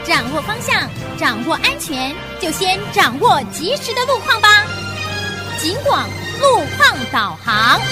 掌握方向，掌握安全，就先掌握及时的路况吧。警广路况导航。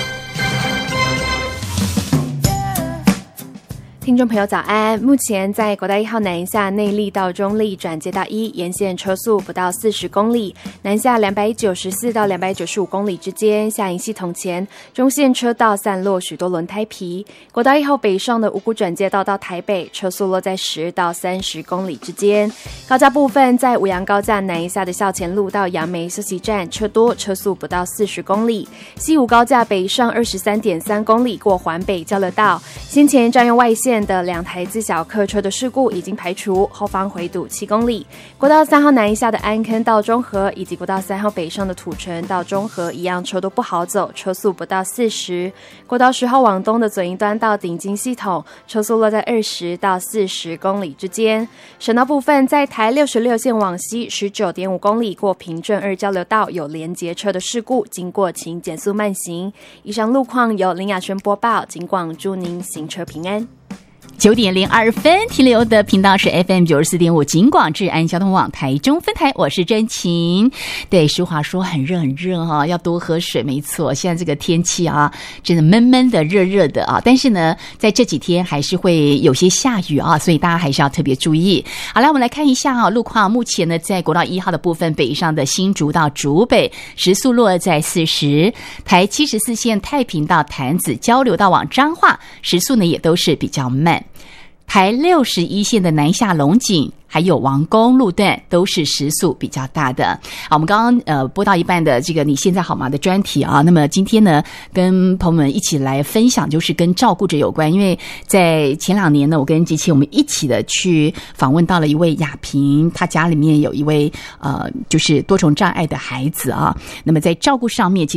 听众朋友早安，目前在国道1号南下内壢到中壢转接道1沿线车速不到40公里，南下294到295公里之间，下营系统前中线车道散落许多轮胎皮。国道1号北上的五股转接道到台北，车速落在10到30公里之间。高架部分在五杨高架南下的校前路到杨梅休息站车多，车速不到40公里。西武高架北上23.3公里过环北交流道，先前占用外线的2台自小客车的事故已经排除，后方回堵7公里。国道3号南下的安坑到中和，以及国道3号北上的土城到中和一样车都不好走，车速不到40。国道10号往东的左营端到顶金系统，车速落在20到40公里之间。省道部分在台66线往西 19.5 公里过平镇2交流道有连结车的事故，经过请减速慢行。以上路况由林雅轩播报，警广祝您行车平安。 9点02分，停留的频道是 FM 94.5警广治安交通网台中分台，我是真晴。对，实话说很热很热哈，要多喝水，没错。现在这个天气啊，真的闷闷的、热热的啊。但是呢，在这几天还是会有些下雨啊，所以大家还是要特别注意。好，来我们来看一下啊，路况。目前呢，在国道1号的部分，北上的新竹到竹北，时速落在40；台74线太平到潭子交流道往彰化，时速呢也都是比较慢。台61线的南下龙井还有王宫路段都是时速比较大的。好，我们刚刚播到一半的这个你现在好吗的专题啊，那么今天呢跟朋友们一起来分享就是跟照顾者有关，因为在前2年呢，我跟吉琪我们一起的去访问到了一位亚萍，他家里面有一位就是多重障碍的孩子啊，那么在照顾上面